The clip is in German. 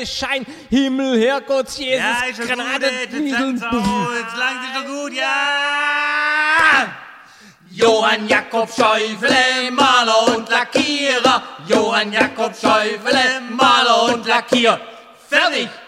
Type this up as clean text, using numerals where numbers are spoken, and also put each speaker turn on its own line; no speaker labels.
Schein, Himmel, Herrgott, Jesus,
Ja, ist schon
Gnade,
gut, jetzt langt's doch gut, ja!
Johann Jakob Schäufele, Maler und Lackierer. Johann Jakob Schäufele, Maler und Lackierer. Fertig!